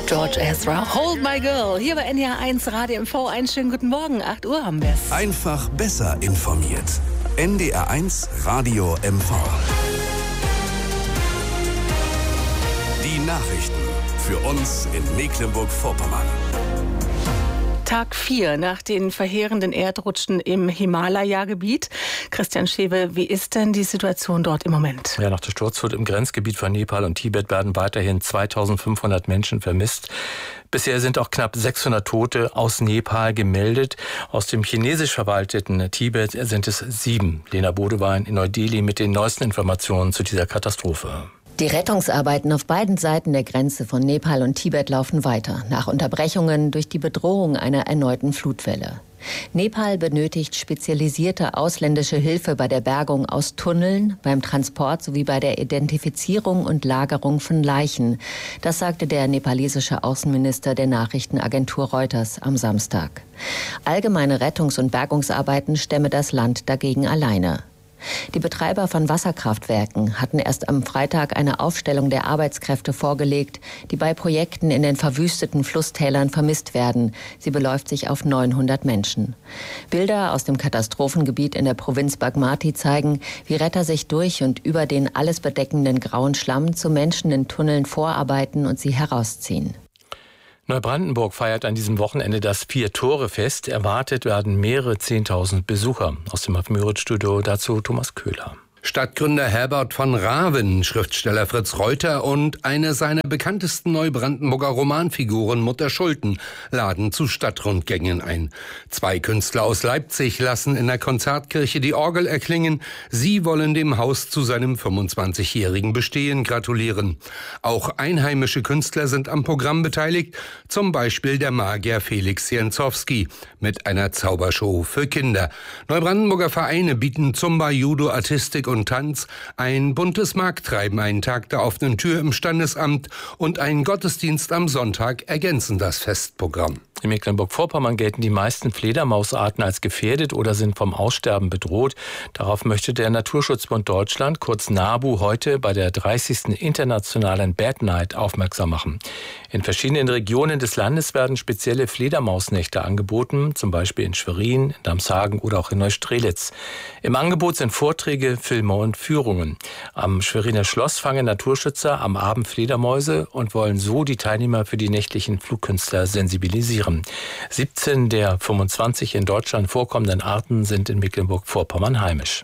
George Ezra, Hold My Girl, hier bei NDR 1 Radio MV. Einen schönen guten Morgen, 8 Uhr haben wir es. Einfach besser informiert. NDR 1 Radio MV. Die Nachrichten für uns in Mecklenburg-Vorpommern. Tag 4 nach den verheerenden Erdrutschen im Himalaya-Gebiet. Christian Schewe, wie ist denn die Situation dort im Moment? Ja, nach der Sturzflut im Grenzgebiet von Nepal und Tibet werden weiterhin 2500 Menschen vermisst. Bisher sind auch knapp 600 Tote aus Nepal gemeldet. Aus dem chinesisch verwalteten Tibet sind es 7. Lena Bodewein in Neu-Delhi mit den neuesten Informationen zu dieser Katastrophe. Die Rettungsarbeiten auf beiden Seiten der Grenze von Nepal und Tibet laufen weiter, nach Unterbrechungen durch die Bedrohung einer erneuten Flutwelle. Nepal benötigt spezialisierte ausländische Hilfe bei der Bergung aus Tunneln, beim Transport sowie bei der Identifizierung und Lagerung von Leichen. Das sagte der nepalesische Außenminister der Nachrichtenagentur Reuters am Samstag. Allgemeine Rettungs- und Bergungsarbeiten stemme das Land dagegen alleine. Die Betreiber von Wasserkraftwerken hatten erst am Freitag eine Aufstellung der Arbeitskräfte vorgelegt, die bei Projekten in den verwüsteten Flusstälern vermisst werden. Sie beläuft sich auf 900 Menschen. Bilder aus dem Katastrophengebiet in der Provinz Bagmati zeigen, wie Retter sich durch und über den alles bedeckenden grauen Schlamm zu Menschen in Tunneln vorarbeiten und sie herausziehen. Neubrandenburg feiert an diesem Wochenende das Vier-Tore-Fest. Erwartet werden mehrere 10.000 Besucher. Aus dem Müritz-Studio dazu Thomas Köhler. Stadtgründer Herbert von Raven, Schriftsteller Fritz Reuter und eine seiner bekanntesten Neubrandenburger Romanfiguren Mutter Schulten laden zu Stadtrundgängen ein. 2 Künstler aus Leipzig lassen in der Konzertkirche die Orgel erklingen. Sie wollen dem Haus zu seinem 25-jährigen Bestehen gratulieren. Auch einheimische Künstler sind am Programm beteiligt, zum Beispiel der Magier Felix Jenzowski mit einer Zaubershow für Kinder. Neubrandenburger Vereine bieten Zumba, Judo, Artistik und Tanz, ein buntes Markttreiben, einen Tag der offenen Tür im Standesamt und ein Gottesdienst am Sonntag ergänzen das Festprogramm. In Mecklenburg-Vorpommern gelten die meisten Fledermausarten als gefährdet oder sind vom Aussterben bedroht. Darauf möchte der Naturschutzbund Deutschland, kurz NABU, heute bei der 30. Internationalen Bat Night aufmerksam machen. In verschiedenen Regionen des Landes werden spezielle Fledermausnächte angeboten, zum Beispiel in Schwerin, in Damshagen oder auch in Neustrelitz. Im Angebot sind Vorträge, Filme und Führungen. Am Schweriner Schloss fangen Naturschützer am Abend Fledermäuse und wollen so die Teilnehmer für die nächtlichen Flugkünstler sensibilisieren. 17 der 25 in Deutschland vorkommenden Arten sind in Mecklenburg-Vorpommern heimisch.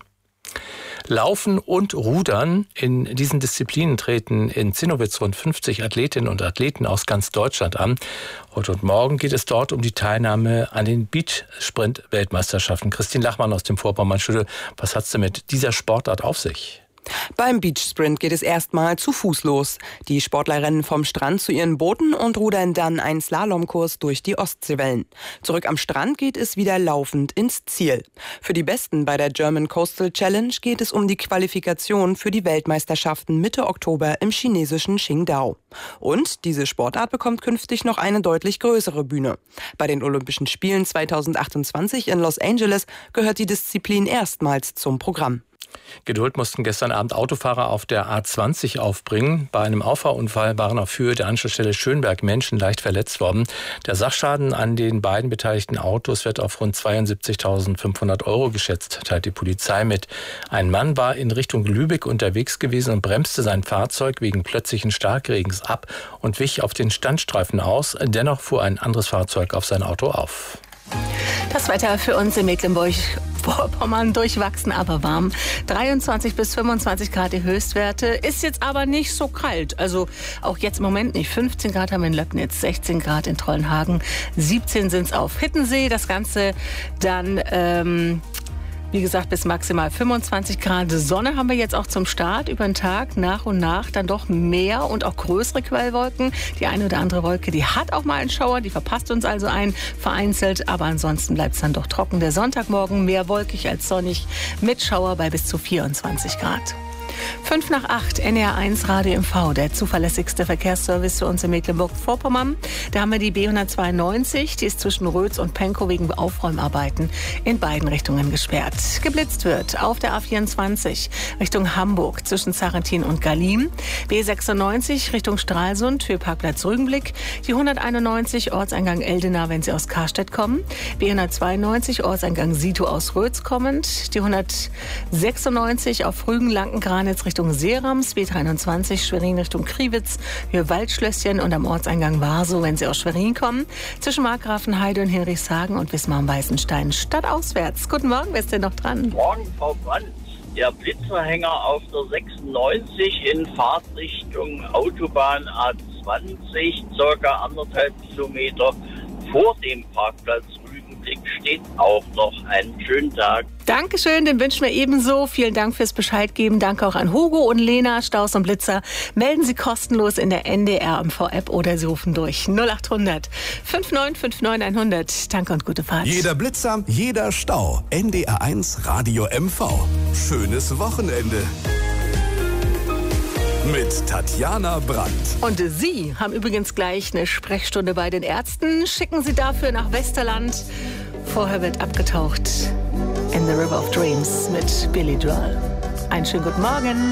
Laufen und Rudern. In diesen Disziplinen treten in Zinnowitz rund 50 Athletinnen und Athleten aus ganz Deutschland an. Heute und morgen geht es dort um die Teilnahme an den Beach-Sprint-Weltmeisterschaften. Christine Lachmann aus dem Vorpommern-Studio. Was hat es denn mit dieser Sportart auf sich? Beim Beachsprint geht es erstmal zu Fuß los. Die Sportler rennen vom Strand zu ihren Booten und rudern dann einen Slalomkurs durch die Ostseewellen. Zurück am Strand geht es wieder laufend ins Ziel. Für die Besten bei der German Coastal Challenge geht es um die Qualifikation für die Weltmeisterschaften Mitte Oktober im chinesischen Qingdao. Und diese Sportart bekommt künftig noch eine deutlich größere Bühne. Bei den Olympischen Spielen 2028 in Los Angeles gehört die Disziplin erstmals zum Programm. Geduld mussten gestern Abend Autofahrer auf der A20 aufbringen. Bei einem Auffahrunfall waren auf Höhe der Anschlussstelle Schönberg Menschen leicht verletzt worden. Der Sachschaden an den beiden beteiligten Autos wird auf rund 72.500 € geschätzt, teilt die Polizei mit. Ein Mann war in Richtung Lübeck unterwegs gewesen und bremste sein Fahrzeug wegen plötzlichen Starkregens ab und wich auf den Standstreifen aus. Dennoch fuhr ein anderes Fahrzeug auf sein Auto auf. Das Wetter für uns in Mecklenburg-Vorpommern durchwachsen, aber warm. 23 bis 25 Grad die Höchstwerte. Ist jetzt aber nicht so kalt. Also auch jetzt im Moment nicht. 15 Grad haben wir in Löcknitz, 16 Grad in Trollenhagen, 17 sind es auf Hittensee. Das Ganze dann wie gesagt, bis maximal 25 Grad. Sonne haben wir jetzt auch zum Start über den Tag. Nach und nach dann doch mehr und auch größere Quellwolken. Die eine oder andere Wolke, die hat auch mal einen Schauer. Die verpasst uns also ein, vereinzelt. Aber ansonsten bleibt es dann doch trocken. Der Sonntagmorgen mehr wolkig als sonnig mit Schauer bei bis zu 24 Grad. 7:05, NDR1 Radio MV, der zuverlässigste Verkehrsservice für uns in Mecklenburg-Vorpommern. Da haben wir die B192, die ist zwischen Rötz und Pankow wegen Aufräumarbeiten in beiden Richtungen gesperrt. Geblitzt wird auf der A24 Richtung Hamburg zwischen Zarentin und Gallien. B96 Richtung Stralsund für Parkplatz Rügenblick. Die 191 Ortseingang Eldena, wenn Sie aus Karstedt kommen. B192 Ortseingang Sito aus Rötz kommend. Die 196 auf Rügen-Lanken-Granitz Richtung Seerams. B23 Schwerin Richtung Kriwitz für Waldschlösschen und am Ortseingang Warsow, wenn Sie aus Schwerin kommen. Zwischen Markgrafenheide und Hinrichshagen und Wismar-Weißenstein stadtauswärts. Guten Morgen, wer ist denn noch dran? Guten Morgen, Frau Brandt. Der Blitzerhänger auf der 96 in Fahrtrichtung Autobahn A20, circa 1,5 Kilometer vor dem Parkplatz Rügenblick, steht auch noch. Einen schönen Tag. Dankeschön, den wünschen wir ebenso. Vielen Dank fürs Bescheid geben. Danke auch an Hugo und Lena, Staus und Blitzer. Melden Sie kostenlos in der NDR MV-App oder Sie rufen durch 0800 5959 100. Danke und gute Fahrt. Jeder Blitzer, jeder Stau. NDR1 Radio MV. Schönes Wochenende. Mit Tatjana Brandt. Und Sie haben übrigens gleich eine Sprechstunde bei den Ärzten. Schicken Sie dafür nach Westerland. Vorher wird abgetaucht in The River of Dreams mit Billy Joel. Einen schönen guten Morgen.